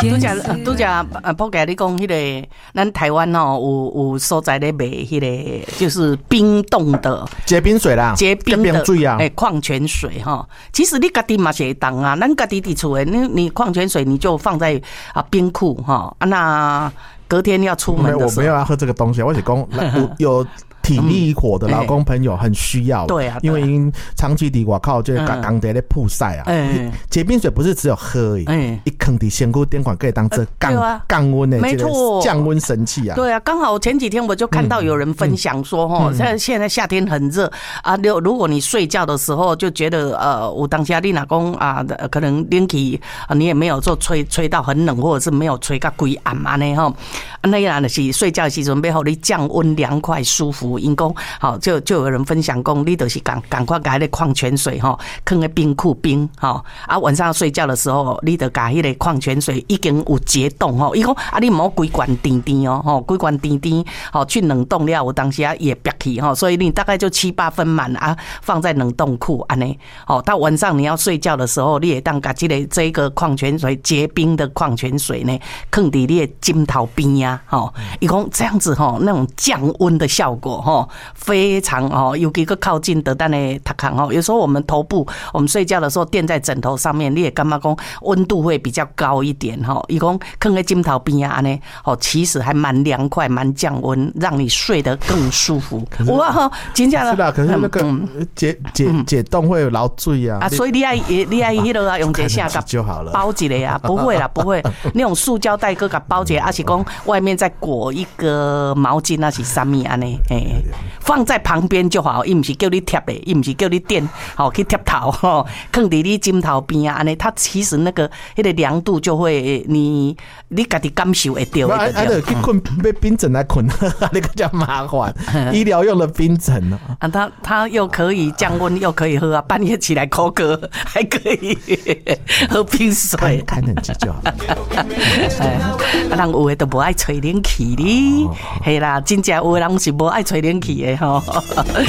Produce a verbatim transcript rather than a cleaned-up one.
拄则拄则呃，普吉你讲迄个，咱台湾哦，有有所在咧卖迄个，就是冰冻的结冰水啦， 结冰的水啊， 哎，矿泉水哈。其实你家己嘛是会当啊，咱家己伫厝诶，你你矿泉水你就放在啊冰库哈，啊那隔天要出门的时候， 我没有要喝这个东西，我是讲有。有体力活的劳工朋友很需要， 嗯、对啊， 因为因长期伫外口就是刚刚在咧曝晒啊。嗯，结冰水不是只有喝而已，嗯，一坑伫身躯电管可以当这降降温的， 没错， 降温神器啊。 对啊，刚好前几天我就看到有人分享说，哈、嗯，现在现在夏天很热啊，如如果你睡觉的时候就觉得呃，我当下你哪公啊，可能冷气啊，你也没有做吹吹到很冷，或者是没有吹到规暗嘛呢哈，那样的是睡觉的时阵要让你降温凉快舒服。因讲好，就就有人分享讲，你就是赶赶快把那矿泉水哈，放在冰库冰哈，啊晚上睡觉的时候，你就把那个矿泉水已经有解冻哈，伊讲啊你唔好规罐甜甜哦，吼规罐甜甜，好去冷冻了，有当时啊也憋起哈，所以你大概就七八分满啊，放在冷冻库安尼，好到晚上你要睡觉的时候，你也当把这个这个矿泉水结冰的矿泉水呢，放在你的枕头边呀，吼，伊讲这样子哈，那种降温的效果。非常哦，尤其个靠近得蛋的头壳哦，有时候我们头部我们睡觉的时候垫在枕头上面，你也干嘛讲温度会比较高一点哈？伊讲放在枕头边啊呢，哦，其实还蛮凉快，蛮降温，让你睡得更舒服。哇哈，真正是啦，可是那个解解解冻会有劳醉啊， 啊，所以你爱你爱迄个啊，用这下就好了， 包一个啊，不会啦，不会，那种塑胶袋个给包一个，而是讲外面再裹一个毛巾，那是啥物安尼？哎。放在旁边就好，伊不是叫你贴的，伊不是叫你垫，好去贴头吼，放伫你枕头边啊，安尼，它其实那个那个凉度就会你你家己感受会到。 啊，啊，就去困被冰枕来困，那个叫麻烦，医疗用的冰枕哦。 啊，它它又可以降温，又可以喝啊，半夜起来口渴还可以喝冰水， 开冷气就好。 哎，啊，人有的都不爱吹冷气哩，系啦，真正有的人是不爱吹冷气的吼。